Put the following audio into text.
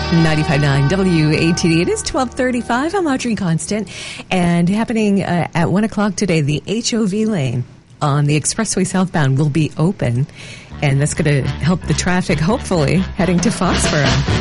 95.9 WATD. It is 12:35. I'm Audrey Constant. And happening at 1 o'clock today, the HOV lane on the Expressway southbound will be open. And that's going to help the traffic, hopefully, heading to Foxborough.